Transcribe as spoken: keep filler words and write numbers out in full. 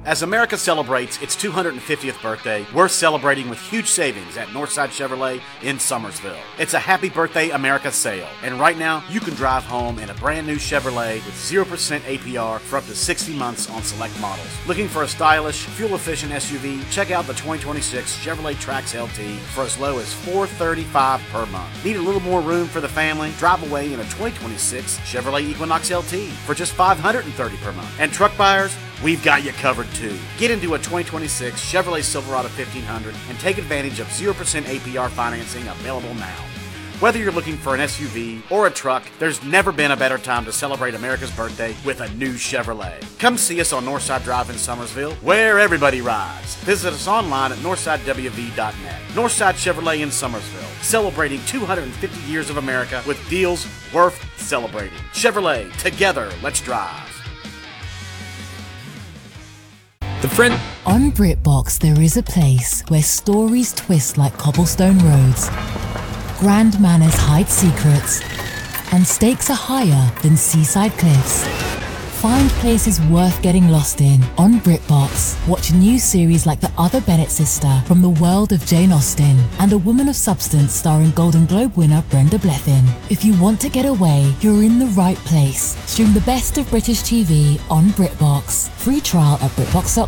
As America celebrates its two hundred fiftieth birthday, we're celebrating with huge savings at Northside Chevrolet in Summersville. It's a Happy Birthday America sale, and right now you can drive home in a brand new Chevrolet with zero percent A P R for up to sixty months on select models. Looking for a stylish, fuel-efficient S U V? Check out the twenty twenty-six Chevrolet Trax L T for as low as four hundred thirty-five dollars per month. Need a little more room for the family? Drive away in a twenty twenty-six Chevrolet Equinox L T for just five hundred thirty dollars per month. And truck buyers, we've got you covered too. Get into a twenty twenty-six Chevrolet Silverado fifteen hundred and take advantage of zero percent A P R financing available now. Whether you're looking for an S U V or a truck, there's never been a better time to celebrate America's birthday with a new Chevrolet. Come see us on Northside Drive in Summersville, where everybody rides. Visit us online at northside w v dot net. Northside Chevrolet in Summersville, celebrating two hundred fifty years of America with deals worth celebrating. Chevrolet, together, let's drive. The friend On BritBox, there is a place where stories twist like cobblestone roads, grand manners hide secrets, and stakes are higher than seaside cliffs. Find places worth getting lost in on BritBox. Watch new series like The Other Bennett Sister from the world of Jane Austen and A Woman of Substance starring Golden Globe winner Brenda Blethyn. If you want to get away, you're in the right place. Stream the best of British T V on BritBox. Free trial at britbox dot com.